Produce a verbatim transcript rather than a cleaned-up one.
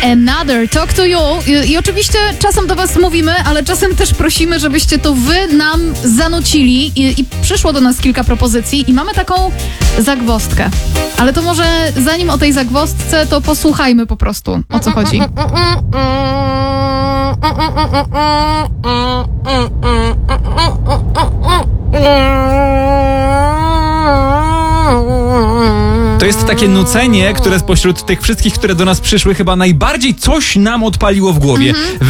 Another, Talk to You. I, I oczywiście czasem do was mówimy, ale czasem też prosimy, żebyście to wy nam zanucili. I, I przyszło do nas kilka propozycji i mamy taką zagwozdkę. Ale to może zanim o tej zagwozdce, to posłuchajmy po prostu, o co chodzi. To jest takie nucenie, które spośród tych wszystkich, które do nas przyszły, chyba najbardziej coś nam odpaliło w głowie. Mm-hmm.